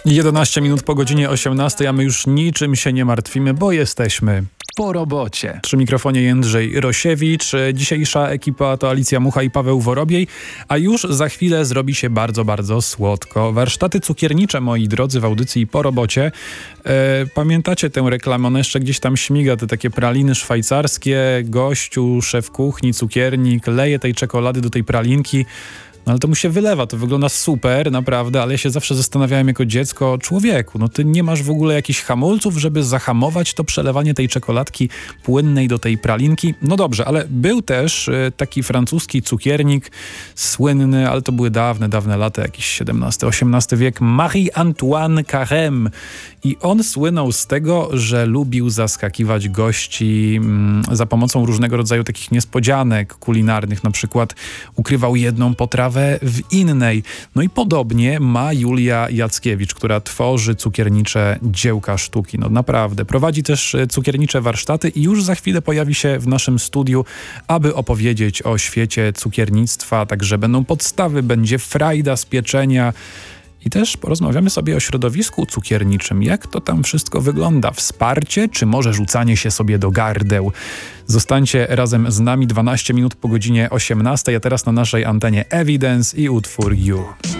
11 minut po godzinie 18, a my już niczym się nie martwimy, bo jesteśmy po robocie. Przy mikrofonie Jędrzej Rosiewicz. Dzisiejsza ekipa to Alicja Mucha i Paweł Worobiej, a już za chwilę zrobi się bardzo, bardzo słodko. Warsztaty cukiernicze, moi drodzy, w audycji Po robocie. Pamiętacie tę reklamę? Ona jeszcze gdzieś tam śmiga, te takie praliny szwajcarskie. Gościu, szef kuchni, cukiernik, leje tej czekolady do tej pralinki. No ale to mu się wylewa, to wygląda super, naprawdę, ale ja się zawsze zastanawiałem jako dziecko, człowieku, no ty nie masz w ogóle jakichś hamulców, żeby zahamować to przelewanie tej czekoladki płynnej do tej pralinki? No dobrze, ale był też taki francuski cukiernik, słynny, ale to były dawne lata, jakiś XVII-XVIII wiek, Marie-Antoine Carême. I on słynął z tego, że lubił zaskakiwać gości za pomocą różnego rodzaju takich niespodzianek kulinarnych. Na przykład ukrywał jedną potrawę w innej. No i podobnie ma Julia Jackiewicz, która tworzy cukiernicze dziełka sztuki. No naprawdę. Prowadzi też cukiernicze warsztaty i już za chwilę pojawi się w naszym studiu, aby opowiedzieć o świecie cukiernictwa. Także będą podstawy, będzie frajda z pieczenia. I też porozmawiamy sobie o środowisku cukierniczym. Jak to tam wszystko wygląda? Wsparcie, czy może rzucanie się sobie do gardeł? Zostańcie razem z nami 12 minut po godzinie 18, a teraz na naszej antenie Evidence i utwór You.